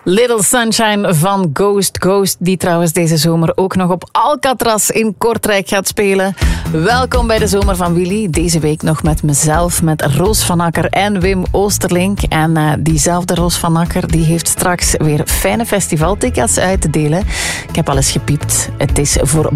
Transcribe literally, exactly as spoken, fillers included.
Little Sunshine van Ghost. Ghost, die trouwens deze zomer ook nog op Alcatraz in Kortrijk gaat spelen. Welkom bij de Zomer van Willy. Deze week nog met mezelf, met Roos van Akker en Wim Oosterlink. En uh, diezelfde Roos van Akker die heeft straks weer fijne festivaltickets uit te delen. Ik heb al eens gepiept. Het is voor